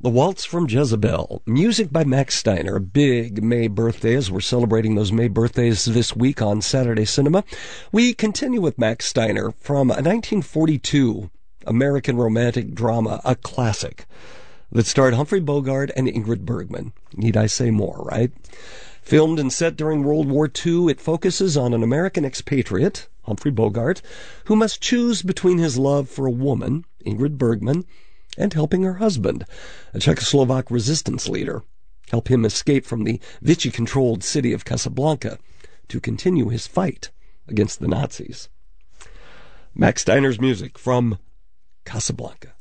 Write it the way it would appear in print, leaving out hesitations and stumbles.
The Waltz from Jezebel, music by Max Steiner. A big May birthday as we're celebrating those May birthdays this week on Saturday Cinema. We continue with Max Steiner from a 1942 American romantic drama, a classic, that starred Humphrey Bogart and Ingrid Bergman. Need I say more, right? Filmed and set during World War II, it focuses on an American expatriate, Humphrey Bogart, who must choose between his love for a woman, Ingrid Bergman, and helping her husband, a Czechoslovak resistance leader, help him escape from the Vichy-controlled city of Casablanca to continue his fight against the Nazis. Max Steiner's music from Casablanca.